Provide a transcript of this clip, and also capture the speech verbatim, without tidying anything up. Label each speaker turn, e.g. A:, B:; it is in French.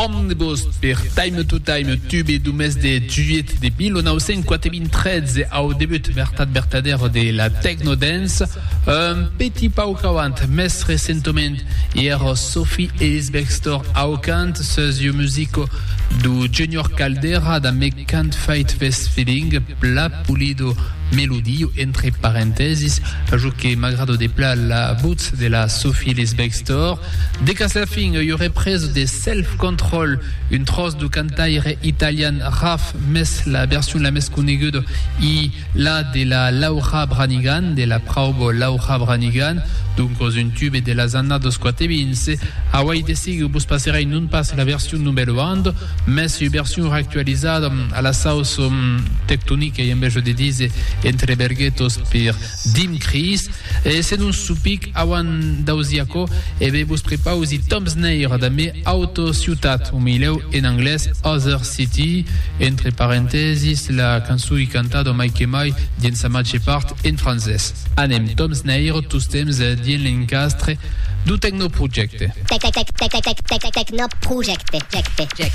A: Omnibus per Time to Time tube du mes de juillet de mille neuf cent quatre-vingt-treize au début vertat vertadère de la techno dance. Un petit pau cavant mes recentement hier Sophie Elisbextor au cant ce musico du Junior Caldera da me Can't Fight This Feeling pla pulido melodia entre paréntesis ajout que m'agrado de plat la boots de la Sophie Elisbextor de cas la fin il y aurait prise de self-control une trosse du cantaire italien Raf mes la version la mes conegudo i la de la Laura Branigan de la Praubo Laura Branigan donc une tube de la Zanna dos Quatevins a Hawaii de sig bus passerai non passe la version numéro un mais une version actualisée à la sauce um, tectonique et en vez de dire entre berguetos per Dim Chris et c'est un supic awan dausiaco et ve bus prepausi Tom Snair da me auto ciutat o mileu en anglais Other City entre parenthesis la canzone cantata Mike Mai dien sa match part en français anem Tom Snair tous temps dien l'encastre du Techno Project
B: Techno Project